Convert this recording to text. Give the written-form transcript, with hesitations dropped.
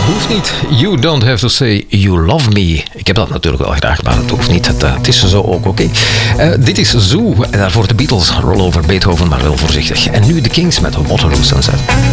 hoeft niet. You don't have to say you love me. Ik heb dat natuurlijk wel graag, maar het hoeft niet. Het is zo ook, oké. Dit is Zoo. En daarvoor de Beatles. Roll over Beethoven, maar wel voorzichtig. En nu de Kings met Waterloo Sunset.